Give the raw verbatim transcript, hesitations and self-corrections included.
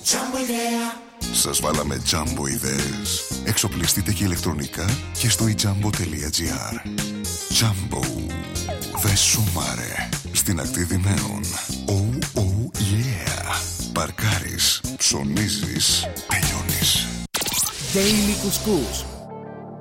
Σας βάλαμε Jumbo ιδέες. Εξοπλιστείτε και ηλεκτρονικά και στο ijambo.gr. Jumbo. Δε σумάρε. Στην ακτή Δημαίων. Oh, oh, yeah. Παρκάρεις, ψωνίζεις, τελειώνεις. Daily Couscous.